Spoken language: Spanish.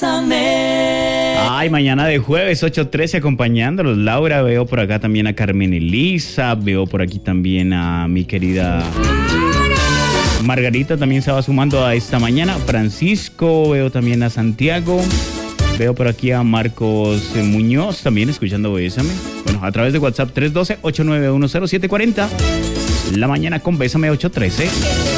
Ay, mañana de jueves 8:13 acompañándolos. Laura, veo por acá también a Carmen Elisa, veo por aquí también a mi querida Margarita, también se va sumando a esta mañana. Francisco, veo también a Santiago, veo por aquí a Marcos Muñoz, también escuchando Bésame. Bueno, a través de WhatsApp 312-8910740. La mañana con Bésame 8:13.